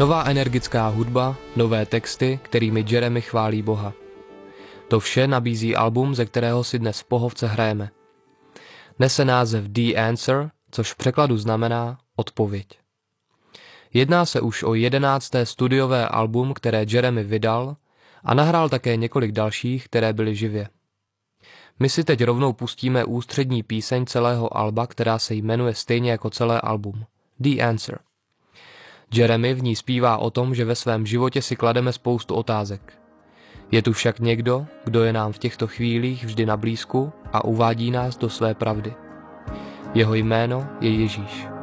Nová energická hudba, nové texty, kterými Jeremy chválí Boha. To vše nabízí album, ze kterého si dnes v Pohovce hrajeme. Nese název The Answer, což v překladu znamená odpověď. Jedná se už o 11. studiové album, které Jeremy vydal, a nahrál také několik dalších, které byly živě. My si teď rovnou pustíme ústřední píseň celého alba, která se jmenuje stejně jako celé album. The Answer. Jeremy v ní zpívá o tom, že ve svém životě si klademe spoustu otázek. Je tu však někdo, kdo je nám v těchto chvílích vždy na blízku a uvádí nás do své pravdy. Jeho jméno je Ježíš.